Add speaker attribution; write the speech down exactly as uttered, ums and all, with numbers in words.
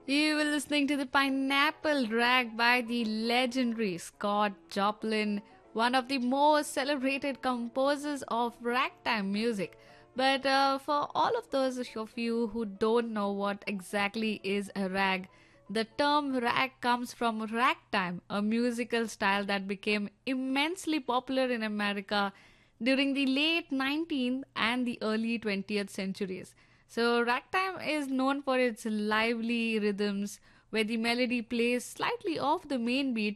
Speaker 1: You were listening to the Pineapple Rag by the legendary Scott Joplin, one of the most celebrated composers of ragtime music. But uh, for all of those of you who don't know what exactly is a rag, the term rag comes from ragtime, a musical style that became immensely popular in America during the late nineteenth and the early twentieth centuries. So, ragtime is known for its lively rhythms where the melody plays slightly off the main beat,